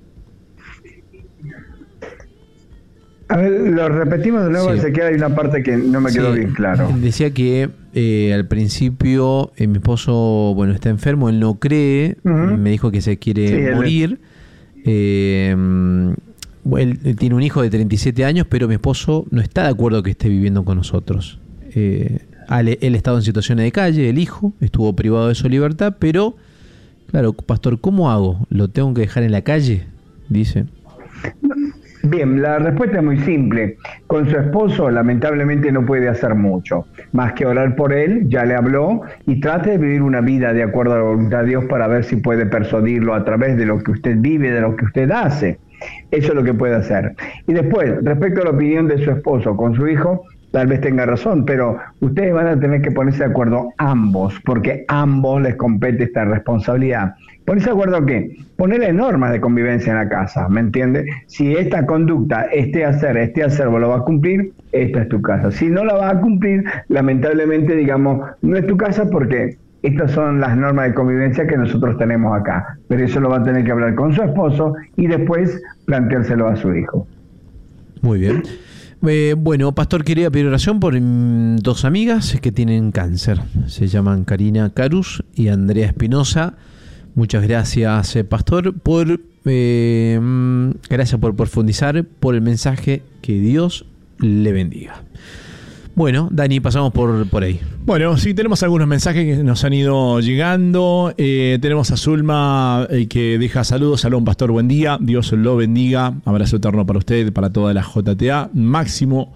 A ver, lo repetimos de nuevo, Sí. se queda hay una parte que no me quedó Sí, bien claro. Decía que eh, al principio eh, mi esposo, bueno, está enfermo, él no cree, Uh-huh. me dijo que se quiere Sí, él- morir. Eh, Él, él tiene un hijo de treinta y siete años, pero mi esposo no está de acuerdo que esté viviendo con nosotros. Eh, él, él ha estado en situaciones de calle, el hijo estuvo privado de su libertad, pero, claro, pastor, ¿cómo hago? ¿Lo tengo que dejar en la calle? Dice. Bien, la respuesta es muy simple. Con su esposo lamentablemente no puede hacer mucho, más que orar por él, ya le habló, y trate de vivir una vida de acuerdo a la voluntad de Dios para ver si puede persuadirlo a través de lo que usted vive, de lo que usted hace. Eso es lo que puede hacer. Y después, respecto a la opinión de su esposo con su hijo, tal vez tenga razón, pero ustedes van a tener que ponerse de acuerdo ambos, porque a ambos les compete esta responsabilidad. ¿Ponerse de acuerdo qué? Ponerle normas de convivencia en la casa, ¿me entiende? Si esta conducta, este hacer, este acervo lo va a cumplir, esta es tu casa. Si no la va a cumplir, lamentablemente, digamos, no es tu casa porque estas son las normas de convivencia que nosotros tenemos acá. Pero eso lo va a tener que hablar con su esposo y después planteárselo a su hijo. Muy bien. Eh, bueno, pastor, quería pedir oración por mm, dos amigas que tienen cáncer. Se llaman Karina Carus y Andrea Espinosa. Muchas gracias, eh, pastor, por eh, mm, gracias por profundizar, por el mensaje. Que Dios le bendiga. Bueno, Dani, pasamos por, por ahí. Bueno, sí, tenemos algunos mensajes que nos han ido llegando. Eh, tenemos a Zulma eh, que deja saludos. Salón, pastor, buen día. Dios lo bendiga. Abrazo eterno para usted, para toda la J T A. Máximo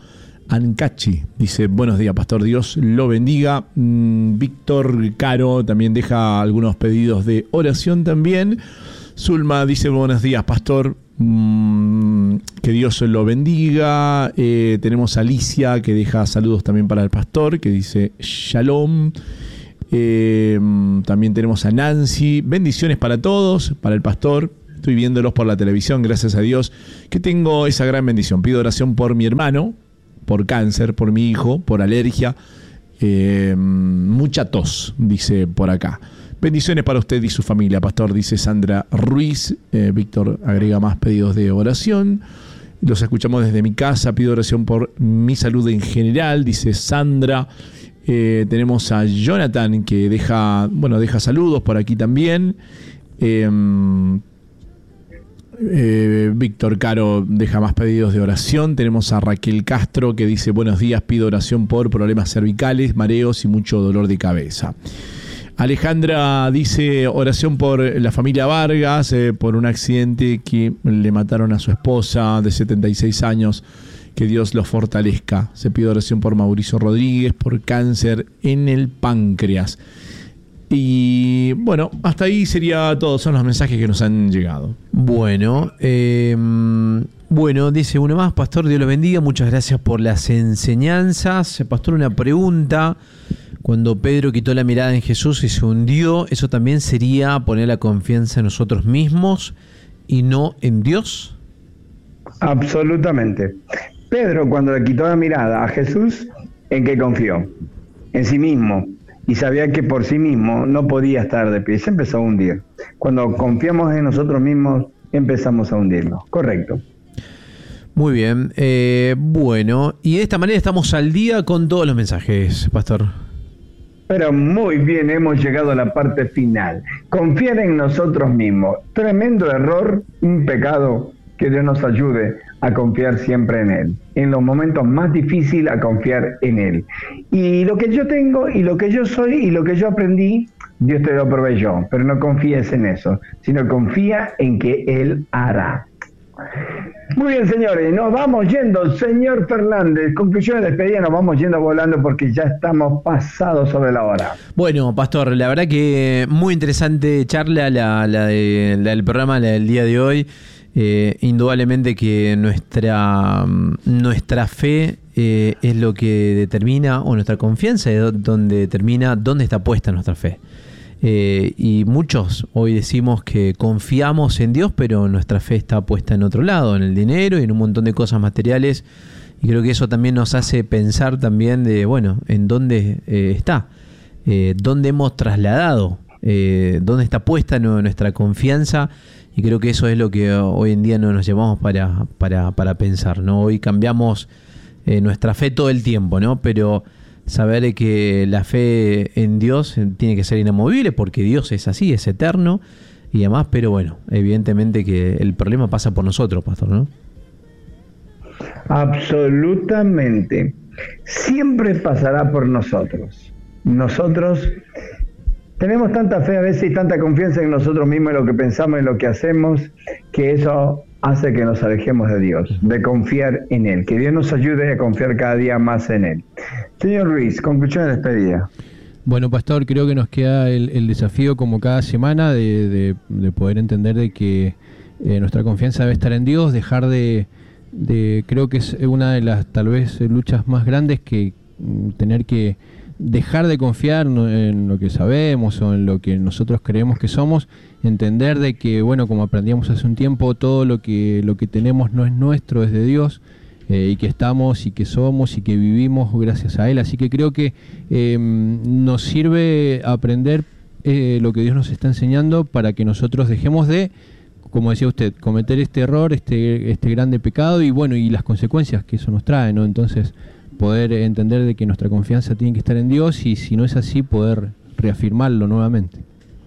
Ancachi. Dice, buenos días, pastor, Dios lo bendiga. Mm, Víctor Caro también deja algunos pedidos de oración también. Zulma dice, buenos días, pastor, mm, que Dios lo bendiga. Eh, tenemos a Alicia, que deja saludos también para el pastor, que dice shalom. Eh, también tenemos a Nancy, bendiciones para todos, para el pastor. Estoy viéndolos por la televisión, gracias a Dios que tengo esa gran bendición. Pido oración por mi hermano, por cáncer, por mi hijo, por alergia, eh, mucha tos, dice por acá. Bendiciones para usted y su familia, pastor, dice Sandra Ruiz. Eh, Víctor agrega más pedidos de oración. Los escuchamos desde mi casa. Pido oración por mi salud en general, dice Sandra. Eh, tenemos a Jonathan, que deja, bueno, deja saludos por aquí también. Eh, eh, Víctor Caro deja más pedidos de oración. Tenemos a Raquel Castro, que dice, buenos días, pido oración por problemas cervicales, mareos y mucho dolor de cabeza. Alejandra dice, oración por la familia Vargas, eh, por un accidente que le mataron a su esposa de setenta y seis años. Que Dios los fortalezca. Se pide oración por Mauricio Rodríguez, por cáncer en el páncreas. Y bueno, hasta ahí sería todo. Son los mensajes que nos han llegado. Bueno, eh, bueno, dice uno más, pastor, Dios lo bendiga. Muchas gracias por las enseñanzas. Pastor, una pregunta. Cuando Pedro quitó la mirada en Jesús y se hundió, ¿eso también sería poner la confianza en nosotros mismos y no en Dios? Absolutamente. Pedro, cuando le quitó la mirada a Jesús, ¿en qué confió? En sí mismo. Y sabía que por sí mismo no podía estar de pie. Se empezó a hundir. Cuando confiamos en nosotros mismos, empezamos a hundirnos. Correcto. Muy bien. Eh, bueno, y de esta manera estamos al día con todos los mensajes, pastor. Pero muy bien, hemos llegado a la parte final. Confiar en nosotros mismos. Tremendo error, un pecado. Que Dios nos ayude a confiar siempre en Él. En los momentos más difíciles, a confiar en Él. Y lo que yo tengo, y lo que yo soy, y lo que yo aprendí, Dios te lo proveyó. Pero no confíes en eso, sino confía en que Él hará. Muy bien, señores, nos vamos yendo. Señor Fernández, conclusión de despedida, nos vamos yendo volando porque ya estamos pasados sobre la hora. Bueno, pastor, la verdad que muy interesante charla la, la, de, la del programa, la del día de hoy. Eh, indudablemente que nuestra, nuestra fe eh, es lo que determina, o nuestra confianza es donde determina dónde está puesta nuestra fe. Eh, y muchos hoy decimos que confiamos en Dios, pero nuestra fe está puesta en otro lado, en el dinero y en un montón de cosas materiales. Y creo que eso también nos hace pensar también de, bueno, en dónde eh, está, eh, dónde hemos trasladado, eh, dónde está puesta nuestra confianza. Y creo que eso es lo que hoy en día no nos llevamos para, para, para pensar, ¿no? Hoy cambiamos eh, nuestra fe todo el tiempo, ¿no? Pero saber que la fe en Dios tiene que ser inamovible porque Dios es así, es eterno y demás. Pero bueno, evidentemente que el problema pasa por nosotros, pastor, ¿no? Absolutamente. Siempre pasará por nosotros. Nosotros... Tenemos tanta fe a veces y tanta confianza en nosotros mismos, en lo que pensamos, en lo que hacemos, que eso hace que nos alejemos de Dios, de confiar en Él. Que Dios nos ayude a confiar cada día más en Él. Señor Ruiz, conclusión de despedida. Bueno, pastor, creo que nos queda el, el desafío como cada semana de, de, de poder entender de que eh, nuestra confianza debe estar en Dios, dejar de, de... Creo que es una de las tal vez luchas más grandes que mm, tener que... dejar de confiar en lo que sabemos o en lo que nosotros creemos que somos, entender de que, bueno, como aprendíamos hace un tiempo, todo lo que, lo que tenemos no es nuestro, es de Dios, eh, y que estamos y que somos y que vivimos gracias a Él. Así que creo que eh, nos sirve aprender eh, lo que Dios nos está enseñando para que nosotros dejemos de, como decía usted, cometer este error, este, este grande pecado y, bueno, y las consecuencias que eso nos trae, ¿no? Entonces, poder entender de que nuestra confianza tiene que estar en Dios y si no es así, poder reafirmarlo nuevamente.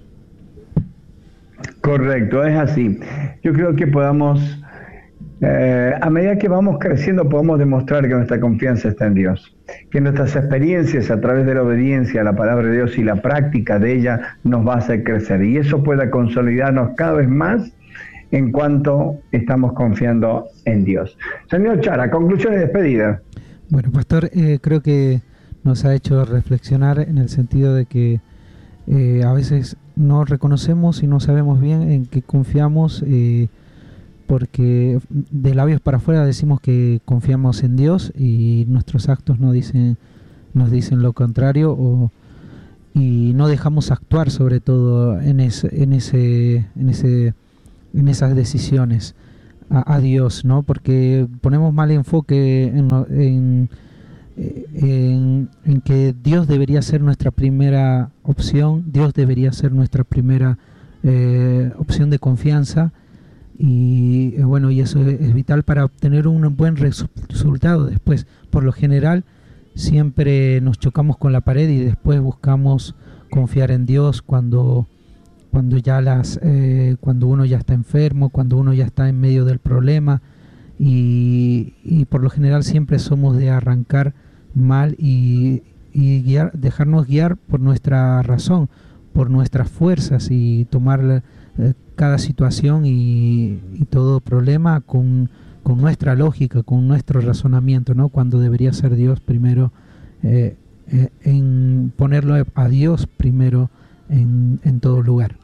Correcto, es así. Yo creo que podamos, eh, a medida que vamos creciendo, podemos demostrar que nuestra confianza está en Dios. Que nuestras experiencias a través de la obediencia a la palabra de Dios y la práctica de ella nos va a hacer crecer. Y eso pueda consolidarnos cada vez más en cuanto estamos confiando en Dios. Señor Chara, conclusión y despedida. Bueno, pastor, eh, creo que nos ha hecho reflexionar en el sentido de que eh, a veces no reconocemos y no sabemos bien en qué confiamos, eh, porque de labios para afuera decimos que confiamos en Dios y nuestros actos no dicen, nos dicen lo contrario, o, y no dejamos actuar sobre todo en ese, en ese, en ese, en esas decisiones a, a Dios, ¿no? Porque ponemos mal enfoque en, en, en, en que Dios debería ser nuestra primera opción, Dios debería ser nuestra primera eh, opción de confianza. Y eh, bueno, y eso es, es vital para obtener un buen resu- resultado después. Por lo general siempre nos chocamos con la pared y después buscamos confiar en Dios cuando cuando ya las eh, cuando uno ya está enfermo, cuando uno ya está en medio del problema, y, y por lo general siempre somos de arrancar mal y, y guiar, dejarnos guiar por nuestra razón, por nuestras fuerzas, y tomar eh, cada situación y, y todo problema con, con nuestra lógica, con nuestro razonamiento, ¿no? Cuando debería ser Dios primero, eh, eh, en ponerlo a Dios primero en, en todo lugar.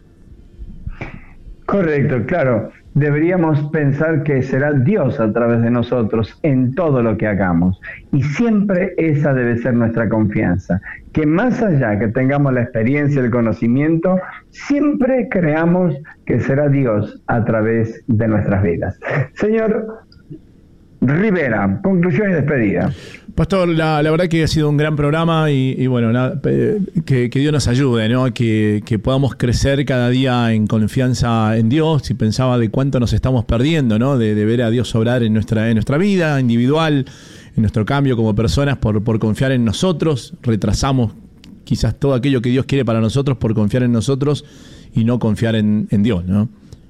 Correcto, claro. Deberíamos pensar que será Dios a través de nosotros en todo lo que hagamos. Y siempre esa debe ser nuestra confianza. Que más allá que tengamos la experiencia, el conocimiento, siempre creamos que será Dios a través de nuestras vidas. Señor Rivera, conclusión y despedida. Pastor, la, la verdad que ha sido un gran programa y, y bueno, nada, que, que Dios nos ayude, ¿no? Que, que podamos crecer cada día en confianza en Dios. Y pensaba de cuánto nos estamos perdiendo, ¿no? De, de ver a Dios obrar en nuestra, en nuestra vida individual, en nuestro cambio como personas, por, por confiar en nosotros. Retrasamos quizás todo aquello que Dios quiere para nosotros por confiar en nosotros y no confiar en, en Dios, ¿no?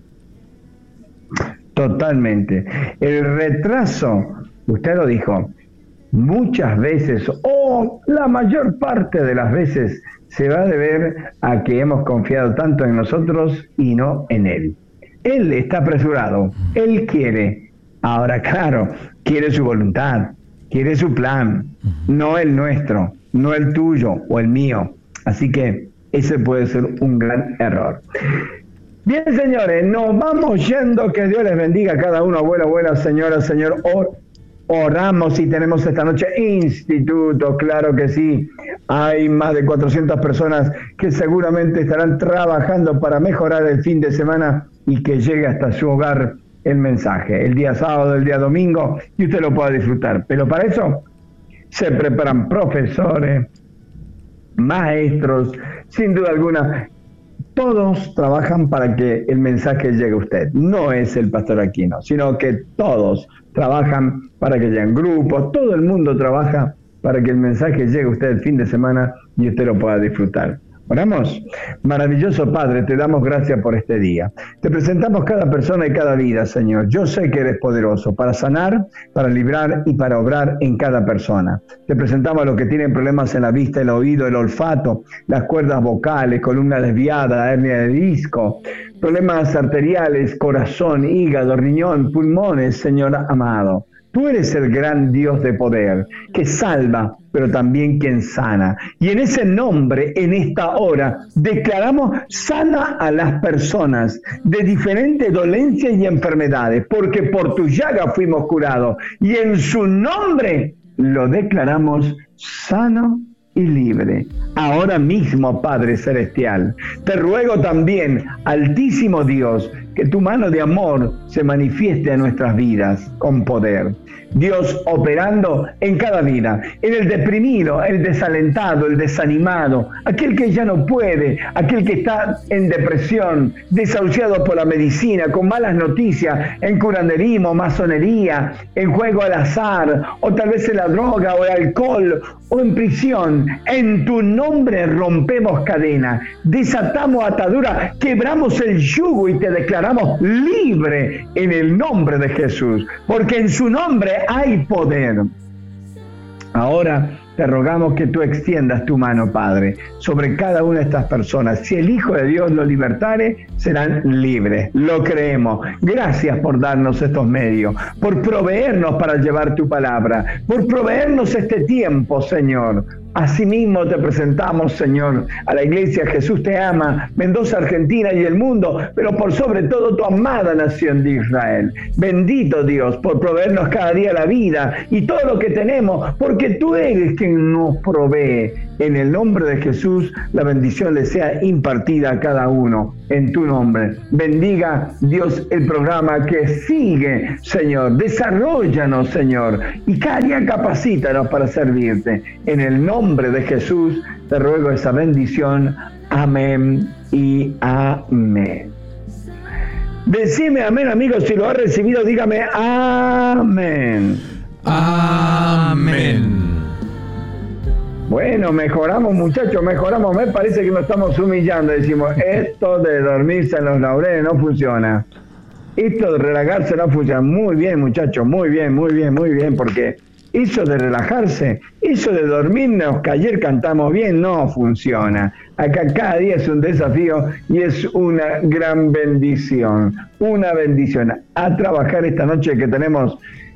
Totalmente. El retraso, usted lo dijo, muchas veces, o la mayor parte de las veces, se va a deber a que hemos confiado tanto en nosotros y no en Él. Él está apresurado, Él quiere. Ahora, claro, quiere su voluntad, quiere su plan, no el nuestro, no el tuyo o el mío. Así que ese puede ser un gran error. Bien, señores, nos vamos yendo. Que Dios les bendiga a cada uno, abuelo, abuela, señora, señor. Or, oramos y tenemos esta noche instituto, claro que sí. Hay más de cuatrocientas personas que seguramente estarán trabajando para mejorar el fin de semana y que llegue hasta su hogar el mensaje, el día sábado, el día domingo, y usted lo pueda disfrutar. Pero para eso se preparan profesores, maestros, sin duda alguna. Todos trabajan para que el mensaje llegue a usted. No es el pastor Aquino, sino que todos trabajan para que lleguen grupos. Todo el mundo trabaja para que el mensaje llegue a usted el fin de semana y usted lo pueda disfrutar. Oramos. Maravilloso Padre, te damos gracias por este día. Te presentamos cada persona y cada vida, Señor. Yo sé que eres poderoso para sanar, para librar y para obrar en cada persona. Te presentamos a los que tienen problemas en la vista, el oído, el olfato, las cuerdas vocales, columna desviada, hernia de disco, problemas arteriales, corazón, hígado, riñón, pulmones, Señor amado. Tú eres el gran Dios de poder, que salva, pero también quien sana. Y en ese nombre, en esta hora, declaramos sana a las personas de diferentes dolencias y enfermedades, porque por tu llaga fuimos curados. Y en su nombre lo declaramos sano y libre. Ahora mismo, Padre Celestial, te ruego también, Altísimo Dios, que tu mano de amor se manifieste en nuestras vidas con poder. Dios operando en cada vida, en el deprimido, el desalentado, el desanimado, aquel que ya no puede, aquel que está en depresión, desahuciado por la medicina, con malas noticias, en curanderismo, masonería, en juego al azar, o tal vez en la droga o el alcohol, o en prisión. En tu nombre rompemos cadenas, desatamos ataduras, quebramos el yugo y te declaramos libre en el nombre de Jesús, porque en su nombre hay poder. Ahora te te rogamos que tú extiendas tu mano, Padre, sobre cada una de estas personas. Si el Hijo de Dios los libertare, serán libres. Lo creemos. Gracias por darnos estos medios, por proveernos para llevar tu palabra, por proveernos este tiempo, Señor. Asimismo te presentamos, Señor, a la Iglesia Jesús Te Ama, Mendoza, Argentina y el mundo, pero por sobre todo tu amada nación de Israel. Bendito Dios por proveernos cada día la vida y todo lo que tenemos, porque tú eres quien nos provee. En el nombre de Jesús, la bendición le sea impartida a cada uno en tu nombre. Bendiga Dios el programa que sigue, Señor. Desarróllanos, Señor, y cada día capacítanos para servirte. En el nombre de Jesús te ruego esa bendición. Amén y amén. Decime amén, amigos. Si lo ha recibido, dígame amén. Amén. Bueno, mejoramos, muchachos, mejoramos. Me parece que nos estamos humillando. Decimos, esto de dormirse en los laureles no funciona. Esto de relajarse no funciona. Muy bien, muchachos, muy bien, muy bien, muy bien, porque eso de relajarse, eso de dormirnos, que ayer cantamos bien, no funciona. Acá cada día es un desafío y es una gran bendición. Una bendición. A trabajar esta noche que tenemos.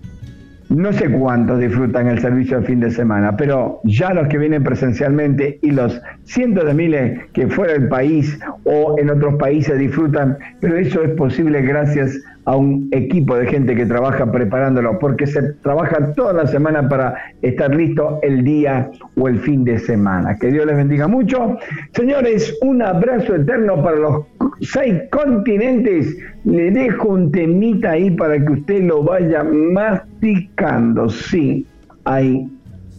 No sé cuántos disfrutan el servicio del fin de semana, pero ya los que vienen presencialmente y los cientos de miles que fuera del país o en otros países disfrutan, pero eso es posible gracias a un equipo de gente que trabaja preparándolo, porque se trabaja toda la semana para estar listo el día o el fin de semana. Que Dios les bendiga mucho. Señores, un abrazo eterno para los seis continentes. Le dejo un temita ahí para que usted lo vaya masticando. Sí, ahí.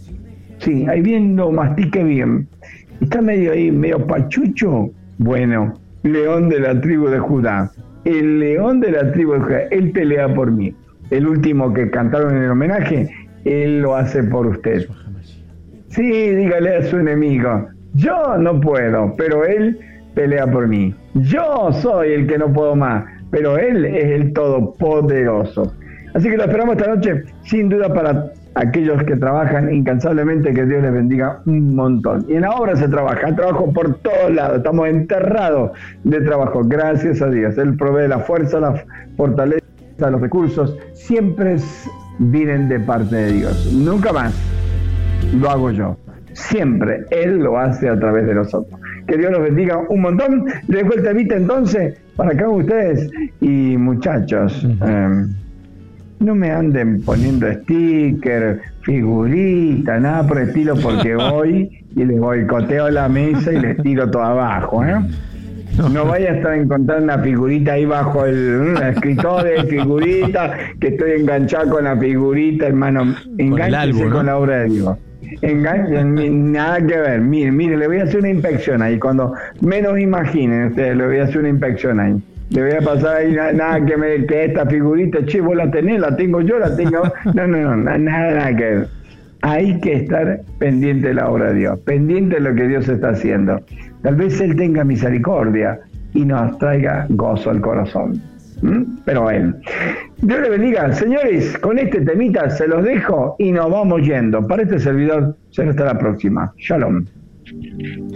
Sí, ahí bien lo mastique bien. Está medio ahí, medio pachucho. Bueno, león de la tribu de Judá. El león de la tribu de Judá, él pelea por mí. El último que cantaron en el homenaje, él lo hace por usted. Sí, dígale a su enemigo, yo no puedo, pero él pelea por mí. Yo soy el que no puedo más, pero él es el todopoderoso. Así que lo esperamos esta noche, sin duda, para aquellos que trabajan incansablemente, que Dios les bendiga un montón. Y en la obra se trabaja, hay trabajo por todos lados, estamos enterrados de trabajo, gracias a Dios. Él provee la fuerza, la fortaleza, los recursos, siempre vienen de parte de Dios, nunca más lo hago yo, siempre Él lo hace a través de nosotros. Que Dios los bendiga un montón. Les dejo el temita entonces para acá ustedes. Y muchachos, uh-huh. eh, no me anden poniendo sticker, figurita, nada por el estilo, porque voy y les boicoteo la mesa y les tiro todo abajo, ¿eh? No vaya a estar encontrando una figurita ahí bajo el escritorio de figurita, que estoy enganchado con la figurita, hermano. Engánchese con, ¿no? con la obra de Dios. Engañen, nada que ver. Mire, mire, le voy a hacer una inspección ahí. Cuando menos imaginen ustedes, le voy a hacer una inspección ahí. Le voy a pasar ahí nada, nada que me que esta figurita, che, vos la tenés, la tengo yo, la tengo. No, no, no, nada, nada que ver. Hay que estar pendiente de la obra de Dios, pendiente de lo que Dios está haciendo. Tal vez Él tenga misericordia y nos traiga gozo al corazón. ¿Mm? Pero Él. Dios le bendiga. Señores, con este temita se los dejo y nos vamos yendo. Para este servidor, será hasta la próxima. Shalom.